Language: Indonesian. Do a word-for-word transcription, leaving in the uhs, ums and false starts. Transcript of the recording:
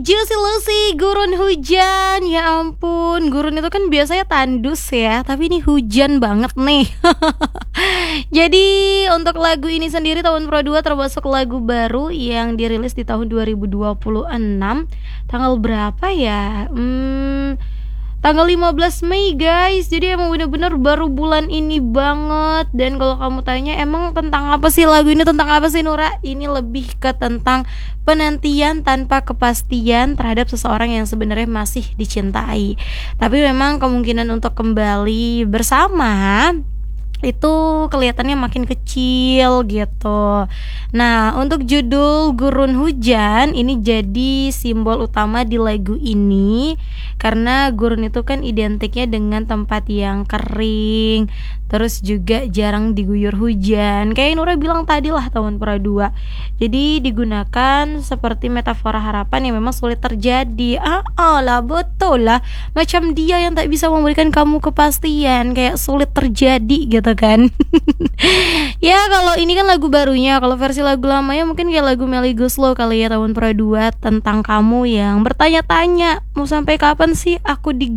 Juicy Lucy, Gurun Hujan. Ya ampun, gurun itu kan biasanya tandus ya, tapi ini hujan banget nih. Jadi untuk lagu ini sendiri tahun Pro dua termasuk lagu baru yang dirilis di tahun dua ribu dua puluh enam. Tanggal berapa ya? Hmm, tanggal lima belas Mei guys. Jadi emang bener-bener baru bulan ini banget. Dan kalau kamu tanya emang tentang apa sih lagu ini, tentang apa sih Nura? Ini lebih ke tentang penantian tanpa kepastian terhadap seseorang yang sebenarnya masih dicintai, tapi memang kemungkinan untuk kembali bersama itu kelihatannya makin kecil gitu. Nah, untuk judul Gurun Hujan ini jadi simbol utama di lagu ini, karena gurun itu kan identiknya dengan tempat yang kering, terus juga jarang diguyur hujan. Kayak Nura bilang tadi lah tahun Pro dua. Jadi digunakan seperti metafora harapan yang memang sulit terjadi. Ah, ah lah betul lah. Macam dia yang tak bisa memberikan kamu kepastian, kayak sulit terjadi gitu kan. Ya kalau ini kan lagu barunya, kalau versi lagu lamanya mungkin kayak lagu Melly Goeslaw kali ya tahun Pro dua, tentang kamu yang bertanya-tanya mau sampai kapan sih aku di